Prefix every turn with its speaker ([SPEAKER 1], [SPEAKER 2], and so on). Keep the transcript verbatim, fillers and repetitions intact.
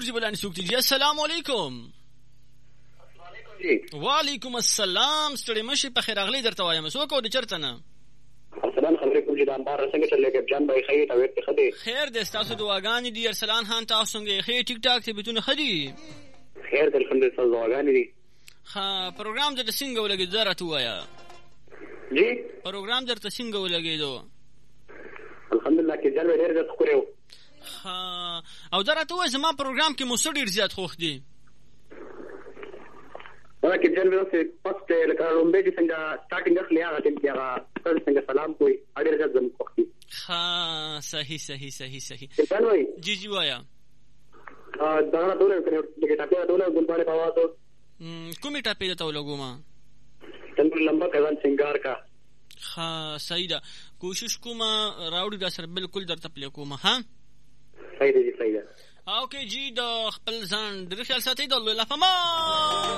[SPEAKER 1] پښتور ژبه لاندې څوک دي؟ السلام علیکم. وعلیکم السلام. ستړي مشي په خیر اغلی درته وایم. څوک او د چرته نه؟
[SPEAKER 2] ارسلان خبرې کوم چې د انبار څنګه چلېږي جان بای خیر ته ورته خدي
[SPEAKER 1] خیر د تاسو دعاګانې دي. ارسلان خان تاسو څنګه خیر ټیک ټاک ته بتون خدي
[SPEAKER 2] خیر د الحمدلله دعاګانې دي.
[SPEAKER 1] ها پروګرام درته څنګه ولګي درته وایا؟
[SPEAKER 2] جی
[SPEAKER 1] پروګرام درته څنګه ولګیدو؟
[SPEAKER 2] الحمدلله کې جان ډېر زیات خوريو.
[SPEAKER 1] ها او درته وای زما پروګرام کې مو ډېر زیات خوښ دي.
[SPEAKER 2] دا کې جن ورته پست لکه لومبه چې څنګه سٹارټینګ اخلي هغه ټیم کې هغه څنګه سلام کوي اړ راځم زم کوي.
[SPEAKER 1] ها صحیح صحیح صحیح صحیح.
[SPEAKER 2] څنګه وای؟
[SPEAKER 1] جی جی وایا.
[SPEAKER 2] ا دا ډول کړو چې تاسو ډول ګلباره پاواتو.
[SPEAKER 1] کومې ټاپې ته ولګوما؟
[SPEAKER 2] څنګه لمبا کزان سنگار کا.
[SPEAKER 1] ها صحیح ده. کوشش کوم راوړی دا سره بالکل درته پلی کوم. ها
[SPEAKER 2] صحیح دی صحیح ده.
[SPEAKER 1] اوکې جی د خپل ځان د خیال ساتي د الله په امان.